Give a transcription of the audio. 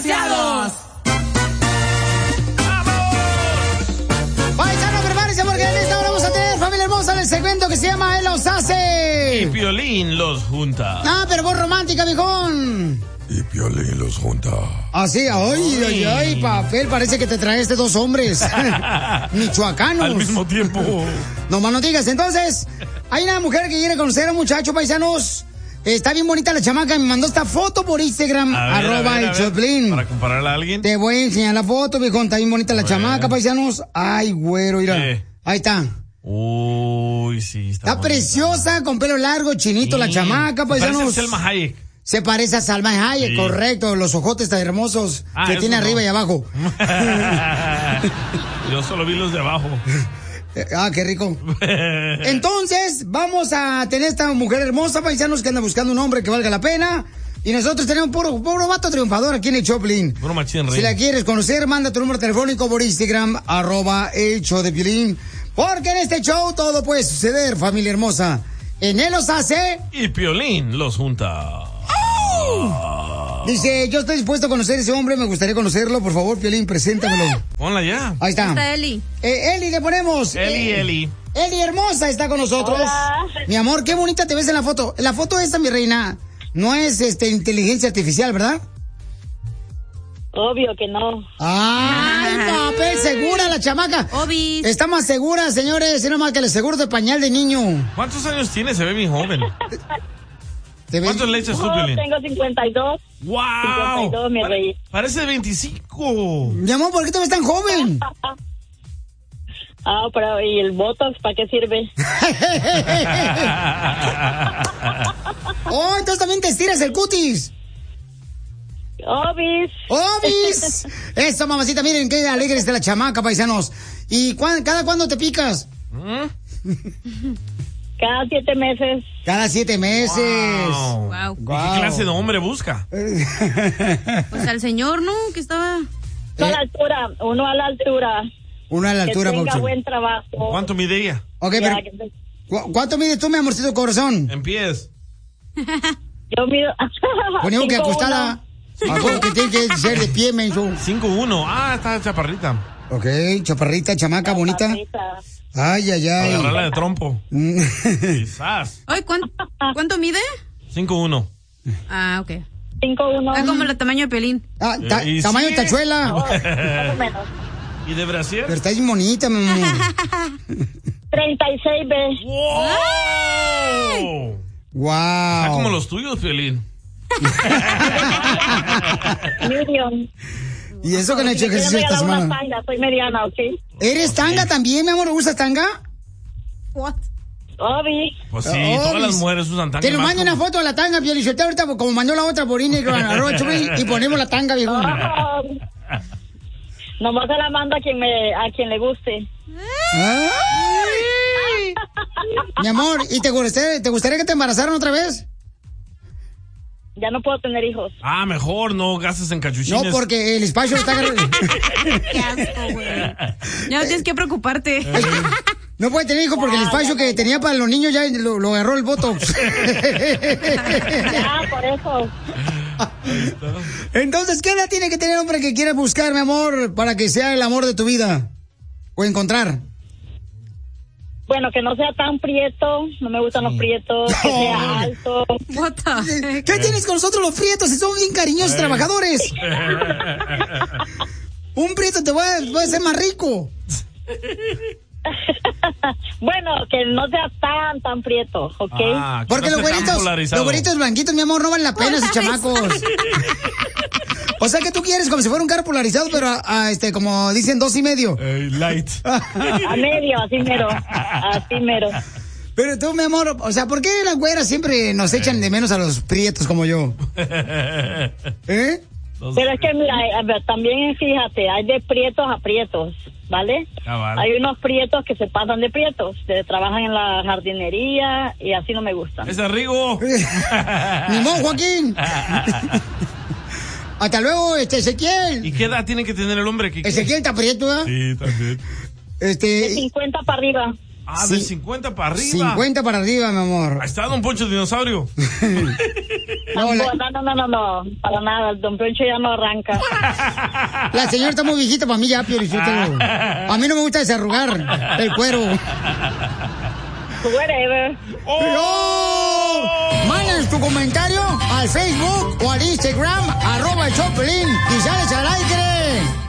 desgraciados. Paisanos, prepárense porque en esta hora vamos a tener, familia hermosa, el segmento que se llama Él los hace. Y Piolín los junta. Ah, pero voz romántica, viejón. Y Piolín los junta. Así, ay, papel, parece que te traeste dos hombres michoacanos. Al mismo tiempo. No más no digas. Entonces, hay una mujer que quiere conocer a un muchacho, paisanos. Está bien bonita la chamaca, me mandó esta foto por Instagram, @el Choplin. Para compararla a alguien. Te voy a enseñar la foto, viejón, está bien bonita la chamaca, paisanos. Ay, güero, mira. Ahí está. Uy, sí, está preciosa, con pelo largo, chinito, la chamaca, paisanos. Parece a Selma Hayek. Se parece a Salma Hayek, sí. Correcto, los ojotes tan hermosos que tiene arriba y abajo. Yo solo vi los de abajo. Qué rico. Entonces, vamos a tener esta mujer hermosa, paisanos, que anda buscando un hombre que valga la pena. Y nosotros tenemos puro vato triunfador aquí en el Choplin. Puro machín, rey. Si la quieres conocer, manda tu número telefónico por Instagram, @el show de Piolín. Porque en este show todo puede suceder, familia hermosa. En Él los hace. Y Piolín los junta. Dice, yo estoy dispuesto a conocer a ese hombre, me gustaría conocerlo, por favor, Piolín, preséntamelo. Ponla ya. Ahí está. Está Eli. Eli, le ponemos. Eli. Eli hermosa está con nosotros. Hola. Mi amor, qué bonita te ves en la foto. La foto esta, mi reina, no es inteligencia artificial, ¿verdad? Obvio que no. Ay, papel, segura la chamaca. Obis. Está más segura, señores, no más que el seguro de pañal de niño. ¿Cuántos años tiene? Se ve bien joven. ¿Cuántos le echas tú, Piolín? Tengo 52. ¡Wow! 52, mi rey. Parece de 25. Mi amor, ¿por qué te ves tan joven? Pero ¿y el Botox para qué sirve? Oh, entonces también te estiras el cutis. Obis. Eso, mamacita, miren qué alegre está la chamaca, paisanos. ¿Y cada cuándo te picas? Cada 7 meses. Cada 7 meses. Wow. ¿Y qué clase de hombre busca? Pues al señor, ¿no? Que estaba... A la altura, uno a la altura. Uno a la altura, que tenga Paucho. buen trabajo. ¿Cuánto mide ella? Ok, pero ¿cuánto mides tú, mi amorcito corazón? En pies. Yo mido... Ponemos que acostada. Algo que tiene que ser de pie, menso. 5'1". Está chaparrita. Ok, chaparrita, chamaca, bonita. Ay. Agarrarla de trompo. Quizás. Ay, ¿cuánto mide? 5'1". Ah, ok. 5'1". Es como el tamaño de Piolín. Tamaño de tachuela. Más o menos. ¿Y de brasier? Pero está bien bonita, mi amor. 36B. Wow. Está como los tuyos, Piolín. Medium. ¿Y eso que no he hecho ejercicio esta semana? Soy mediana, ¿ok? ¿Eres tanga también, mi amor? ¿Usas tanga? What? Obi. Pues sí, todas las mujeres usan tanga. Que nos mande una foto de la tanga, Piolín. Ahorita, como mandó la otra por Instagram, y ponemos la tanga, viejo. Nomás se la mando a quien le guste. Mi amor, ¿y te gustaría que te embarazaran otra vez? Ya no puedo tener hijos. Mejor no gastes en cachuchines. No, porque el espacio está... Qué asco, güey. Ya no tienes que preocuparte. No puede tener hijos porque el espacio que tenía para los niños ya lo agarró el Botox. Ya, por eso. Entonces, ¿qué edad tiene que tener hombre que quiera buscar, mi amor, para que sea el amor de tu vida? O encontrar. Bueno, que no sea tan prieto, no me gustan los prietos, que sea alto. ¿Qué tienes con nosotros los prietos? Si son bien cariñosos trabajadores. Un prieto te va a hacer más rico. Bueno, que no sea tan prieto, ¿ok? Porque los güeritos blanquitos, mi amor, no valen la pena esos chamacos. O sea que tú quieres como si fuera un carro polarizado, pero como dicen 2.5. Light. A medio, así mero. Pero tú, mi amor, o sea, ¿por qué las güeras siempre nos echan de menos a los prietos como yo? Pero es que, mira, también fíjate, hay de prietos a prietos, ¿vale? Vale. Hay unos prietos que se pasan de prietos, que trabajan en la jardinería y así no me gustan. ¡Es Rigo! ¡Ni modo, Joaquín! Hasta luego, Ezequiel. ¿Y qué edad tiene que tener el hombre? Ezequiel está prieto, ¿eh? Sí, también. De 50 para arriba. Ah, de 50 para arriba. 50 para arriba, mi amor. Ahí está Don Poncho Dinosaurio. No, para nada, Don Poncho ya no arranca. La señora está muy viejita para mí ya, Piolichotelo. A mí no me gusta desarrugar el cuero. Whatever. ¡Oh! Mandas tu comentario al Facebook o al Instagram, @Choplin, y sales al aire.